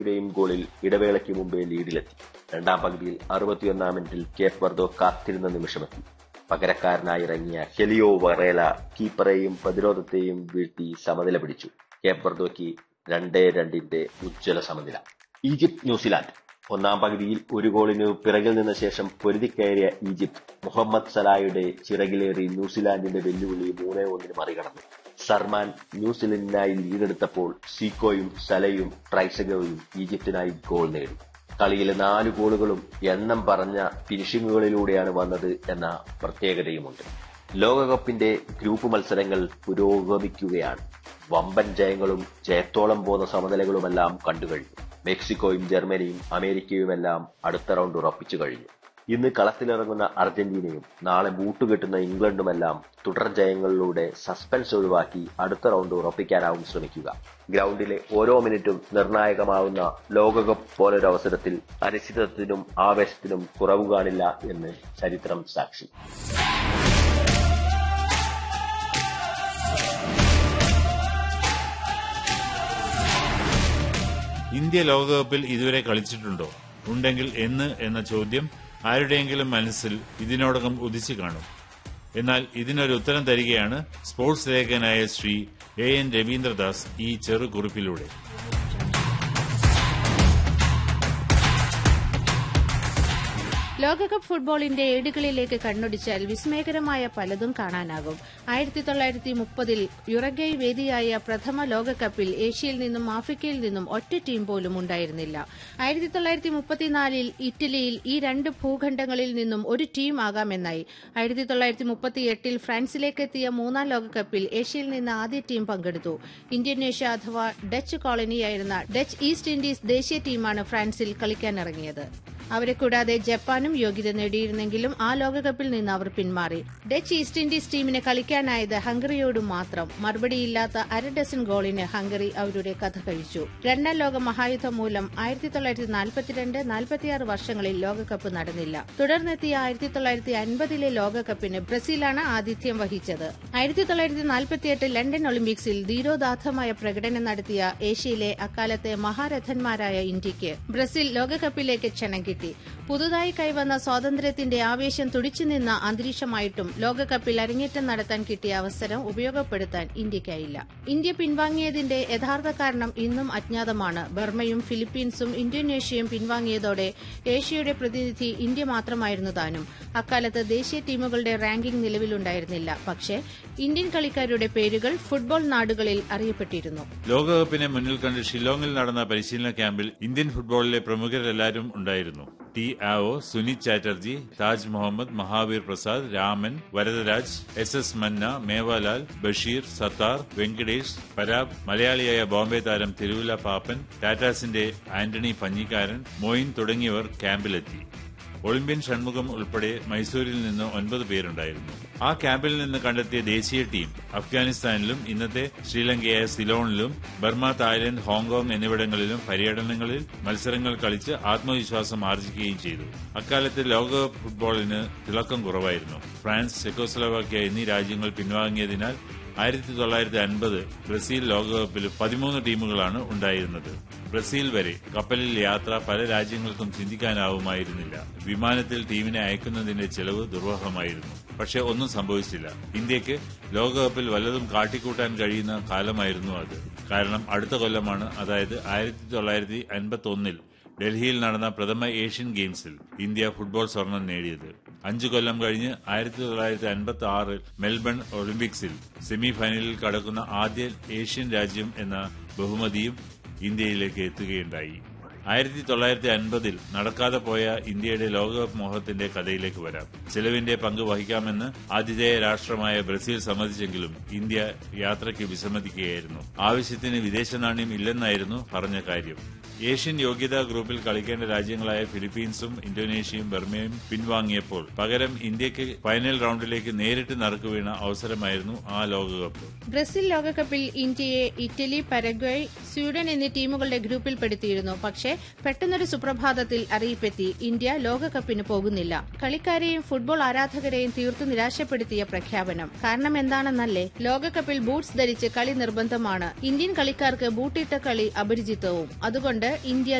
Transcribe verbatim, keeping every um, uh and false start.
യും ഗോളിൽ ഇടവേളയ്ക്ക് മുമ്പേ ലീഡിലെത്തി. രണ്ടാം പകുതിയിൽ അറുപത്തിയൊന്നാം മിനിറ്റിൽ കേപ്പ് വെർദെ കാത്തിരുന്ന നിമിഷമെത്തി. പകരക്കാരനായി ഇറങ്ങിയ ഹെലിയോ വറേല കീപ്പറെയും പ്രതിരോധത്തെയും വീഴ്ത്തി സമനില പിടിച്ചു. കേപ്പ് വെർദെക്ക് രണ്ടേ രണ്ടിന്റെ ഉജ്ജ്വല സമനില. Egypt New Zealand. ഒന്നാം പകുതിയിൽ ഒരു ഗോളിന് പിറകിൽ നിന്ന ശേഷം പൊരുതിക്കയറിയ ഈജിപ്ത് മുഹമ്മദ് സലായുടെ ചിറകിലേറി ന്യൂസിലാൻഡിന്റെ വെല്ലുവിളി മൂന്നേ ഒന്നിന് മറികടന്നു. സർമാൻ ന്യൂസിലൻഡിനായി ലീഡെടുത്തപ്പോൾ സീക്കോയും സലയും ട്രൈസഗോയും ഈജിപ്തിനായി ഗോൾ നേടി. കളിയിലെ നാല് ഗോളുകളും എണ്ണം പറഞ്ഞ ഫിനിഷിംഗുകളിലൂടെയാണ് വന്നത് എന്ന പ്രത്യേകതയുമുണ്ട്. ലോകകപ്പിന്റെ ഗ്രൂപ്പ് മത്സരങ്ങൾ പുരോഗമിക്കുകയാണ്. വമ്പൻ ജയങ്ങളും ജയത്തോളം പോന്ന സമനിലകളുമെല്ലാം കണ്ടുകഴിഞ്ഞു. മെക്സിക്കോയും ജർമ്മനിയും അമേരിക്കയുമെല്ലാം അടുത്ത റൗണ്ട് ഉറപ്പിച്ചു കഴിഞ്ഞു. ഇന്ന് കളത്തിലിറങ്ങുന്ന അർജന്റീനയും നാളെ ബൂട്ടുകെട്ടുന്ന ഇംഗ്ലണ്ടുമെല്ലാം തുടർ ജയങ്ങളിലൂടെ സസ്പെൻസ് ഒഴിവാക്കി അടുത്ത റൗണ്ട് ഉറപ്പിക്കാനാവും ശ്രമിക്കുക. ഗ്രൗണ്ടിലെ ഓരോ മിനിറ്റും നിർണായകമാവുന്ന ലോകകപ്പ് പോലൊരവസരത്തിൽ അനിശ്ചിതത്വത്തിനും ആവേശത്തിനും കുറവ് കാണില്ല എന്ന് ചരിത്രം സാക്ഷി. ഇന്ത്യ ലോകകപ്പിൽ ഇതുവരെ കളിച്ചിട്ടുണ്ടോ? ഉണ്ടെങ്കിൽ എന്ന് എന്ന ചോദ്യം ആരുടെയെങ്കിലും മനസ്സിൽ ഇതിനോടകം ഉദിച്ചു കാണും. എന്നാൽ ഇതിനൊരു ഉത്തരം തരികയാണ് sports ലേഖകനായ Shri A N Ravindradas ഈ ചെറുകുറിപ്പിലൂടെ. ലോകകപ്പ് ഫുട്ബോളിന്റെ ഏടുകളിലേക്ക് കണ്ണൊടിച്ചാൽ വിസ്മയകരമായ പലതും കാണാനാകും. ആയിരത്തി തൊള്ളായിരത്തി മുപ്പതിൽ യുറഗ്വേ വേദിയായ പ്രഥമ ലോകകപ്പിൽ ഏഷ്യയിൽ നിന്നും ആഫ്രിക്കയിൽ നിന്നും ഒറ്റ ടീം പോലും ഉണ്ടായിരുന്നില്ല. ആയിരത്തി തൊള്ളായിരത്തി മുപ്പത്തിനാലിൽ ഇറ്റലിയിൽ ഈ രണ്ട് ഭൂഖണ്ഡങ്ങളിൽ നിന്നും ഒരു ടീം ആകാമെന്നായി. ആയിരത്തി തൊള്ളായിരത്തി മുപ്പത്തിയെട്ടിൽ ഫ്രാൻസിലേക്കെത്തിയ മൂന്നാം ലോകകപ്പിൽ ഏഷ്യയിൽ നിന്ന് ആദ്യ ടീം പങ്കെടുത്തു. ഇന്തോനേഷ്യ അഥവാ ഡച്ച് കോളനിയായിരുന്ന ഡച്ച് ഈസ്റ്റ് ഇൻഡീസ് ദേശീയ ടീമാണ് ഫ്രാൻസിൽ കളിക്കാനിറങ്ങിയത്. അവരെ കൂടാതെ ജപ്പാനും യോഗ്യത നേടിയിരുന്നെങ്കിലും ആ ലോകകപ്പിൽ നിന്ന് അവർ പിന്മാറി. ഡച്ച് ഈസ്റ്റ് ഇൻഡീസ് ടീമിന് കളിക്കാനായത് ഹംഗറിയോട് മാത്രം. മറുപടിയില്ലാത്ത അര ഡസൻ ഗോളിന് ഹംഗറി അവരുടെ കഥ കഴിച്ചു. രണ്ടാം ലോക മഹായുദ്ധം മൂലം ആയിരത്തി തൊള്ളായിരത്തി നാൽപ്പത്തിരണ്ട് നാൽപ്പത്തിയാറ് വർഷങ്ങളിൽ ലോകകപ്പ് നടന്നില്ല. തുടർന്നെത്തിയ ആയിരത്തി തൊള്ളായിരത്തി അൻപതിലെ ലോകകപ്പിന് ബ്രസീലാണ് ആതിഥ്യം വഹിച്ചത്. ആയിരത്തി തൊള്ളായിരത്തി നാൽപ്പത്തിയെട്ട് ലണ്ടൻ ഒളിമ്പിക്സിൽ ധീരോദാത്തമായ പ്രകടനം നടത്തിയ ഏഷ്യയിലെ അക്കാലത്തെ മഹാരഥന്മാരായ ഇന്ത്യയ്ക്ക് ബ്രസീൽ ലോകകപ്പിലേക്ക് ക്ഷണം കിട്ടി. പുതുതായി കൈവന്ന സ്വാതന്ത്ര്യത്തിന്റെ ആവേശം തുടിച്ചുനിന്ന അന്തരീക്ഷമായിട്ടും ലോകകപ്പിൽ അരങ്ങേറ്റം നടത്താൻ കിട്ടിയ അവസരം ഉപയോഗപ്പെടുത്താൻ ഇന്ത്യയ്ക്കായില്ല. ഇന്ത്യ പിൻവാങ്ങിയതിന്റെ യഥാർത്ഥ കാരണം ഇന്നും അജ്ഞാതമാണ്. ബർമയും ഫിലിപ്പീൻസും ഇന്തോനേഷ്യയും പിൻവാങ്ങിയതോടെ ഏഷ്യയുടെ പ്രതിനിധി ഇന്ത്യ മാത്രമായിരുന്നു താനും. അക്കാലത്ത് ദേശീയ ടീമുകളുടെ റാങ്കിംഗ് നിലവിലുണ്ടായിരുന്നില്ല. പക്ഷേ ഇന്ത്യൻ കളിക്കാരുടെ പേരുകൾ ഫുട്ബോൾ നാടുകളിൽ അറിയപ്പെട്ടിരുന്നു. ലോകകപ്പിനെ മുന്നിൽ കണ്ട് ഷില്ലോങ്ങിൽ നടന്ന പരിശീലന ക്യാമ്പിൽ ഇന്ത്യൻ ഫുട്ബോളിലെ പ്രമുഖരെല്ലാവരും ഉണ്ടായിരുന്നു. ടി ആവോ, സുനിത് ചാറ്റർജി, താജ് മുഹമ്മദ്, മഹാവീർ പ്രസാദ്, രാമൻ, വരദരാജ്, എസ് എസ് മന്ന, മേവാലാൽ, ബഷീർ, സത്താർ, വെങ്കടേഷ്, പരാബ്, മലയാളിയായ ബോംബെ താരം തിരുവുല പാപ്പൻ, ടാറ്റാസിന്റെ ആന്റണി പഞ്ഞിക്കാരൻ, മൊയിൻ തുടങ്ങിയവർ ക്യാമ്പിലെത്തി. ഒളിമ്പ്യൻ ഷൺമുഖം ഉൾപ്പെടെ മൈസൂരിൽ നിന്ന് ഒൻപത് പേരുണ്ടായിരുന്നു. ആ ക്യാമ്പിൽ നിന്ന് കണ്ടെത്തിയ ദേശീയ ടീം അഫ്ഗാനിസ്ഥാനിലും ഇന്നത്തെ ശ്രീലങ്കയായ സിലോണിലും ബർമ, തായ്ലൻഡ്, ഹോങ്കോങ് എന്നിവിടങ്ങളിലും പര്യടനങ്ങളിൽ മത്സരങ്ങൾ കളിച്ച് ആത്മവിശ്വാസം ആർജിക്കുകയും ചെയ്തു. അക്കാലത്ത് ലോകകപ്പ് ഫുട്ബോളിന് തിളക്കം കുറവായിരുന്നു. ഫ്രാൻസ്, ചെക്കോസ്ലോവാക്യ എന്നീ രാജ്യങ്ങൾ പിൻവാങ്ങിയതിനാൽ ആയിരത്തി തൊള്ളായിരത്തി അൻപത് ബ്രസീൽ ലോകകപ്പിൽ പതിമൂന്ന് ടീമുകളാണ് ഉണ്ടായിരുന്നത്. ബ്രസീൽ വരെ കപ്പലിൽ യാത്ര പല രാജ്യങ്ങൾക്കും ചിന്തിക്കാനാവുമായിരുന്നില്ല. വിമാനത്തിൽ ടീമിനെ അയക്കുന്നതിന്റെ ചെലവ് ദുർവഹമായിരുന്നു. പക്ഷെ ഒന്നും സംഭവിച്ചില്ല. ഇന്ത്യക്ക് ലോകകപ്പിൽ വല്ലതും കാട്ടിക്കൂട്ടാൻ കഴിയുന്ന കാലമായിരുന്നു അത്. കാരണം അടുത്ത കൊല്ലമാണ്, അതായത് ആയിരത്തി തൊള്ളായിരത്തി അൻപത്തി ഒന്നിൽ ഡൽഹിയിൽ നടന്ന പ്രഥമ ഏഷ്യൻ ഗെയിംസിൽ ഇന്ത്യ ഫുട്ബോൾ സ്വർണം നേടിയത്. അഞ്ചു കൊല്ലം കഴിഞ്ഞ് ആയിരത്തി തൊള്ളായിരത്തി അൻപത്തി ആറിൽ മെൽബൺ ഒളിമ്പിക്സിൽ സെമി ഫൈനലിൽ കടക്കുന്ന ആദ്യ ഏഷ്യൻ രാജ്യം എന്ന ബഹുമതിയും ഇന്ത്യയിലേക്ക് എത്തുകയുണ്ടായി. ആയിരത്തി തൊള്ളായിരത്തി അൻപതിൽ നടക്കാതെ പോയ ഇന്ത്യയുടെ ലോകകപ്പ് മോഹത്തിന്റെ കഥയിലേക്ക് വരാം. ചെലവിന്റെ പങ്ക് വഹിക്കാമെന്ന് ആതിഥേയ രാഷ്ട്രമായ ബ്രസീൽ സമ്മതിച്ചെങ്കിലും ഇന്ത്യ യാത്രയ്ക്ക് വിസമ്മതിക്കുകയായിരുന്നു. ആവശ്യത്തിന് വിദേശ നാണ്യം ഇല്ലെന്നായിരുന്നു പറഞ്ഞ കാര്യം. ഏഷ്യൻ യോഗ്യതാ ഗ്രൂപ്പിൽ കളിക്കേണ്ട രാജ്യങ്ങളായ ഫിലിപ്പീൻസും ഇന്തോനേഷ്യയും ബർമയും പിൻവാങ്ങിയപ്പോൾ പകരം ഇന്ത്യക്ക് ഫൈനൽ റൌണ്ടിലേക്ക് നേരിട്ട് നറുക്കുവീണ അവസരമായിരുന്നു ആ ലോകകപ്പ്. ബ്രസീൽ ലോകകപ്പിൽ ഇന്ത്യയെ ഇറ്റലി, പരഗ്വേ, സ്വീഡൻ എന്നീ ടീമുകളുടെ ഗ്രൂപ്പിൽപ്പെടുത്തിയിരുന്നു. പക്ഷേ പെട്ടെന്നൊരു സുപ്രഭാതത്തിൽ അറിയിപ്പെത്തി, ഇന്ത്യ ലോകകപ്പിന് പോകുന്നില്ല. കളിക്കാരെയും ഫുട്ബോൾ ആരാധകരെയും തീർത്തു നിരാശപ്പെടുത്തിയ പ്രഖ്യാപനം. കാരണം എന്താണെന്നല്ലേ? ലോകകപ്പിൽ ബൂട്ട്സ് ധരിച്ച് കളി നിർബന്ധമാണ്. ഇന്ത്യൻ കളിക്കാർക്ക് ബൂട്ടിട്ട കളി അപരിചിതവും. അതുകൊണ്ട് ഇന്ത്യ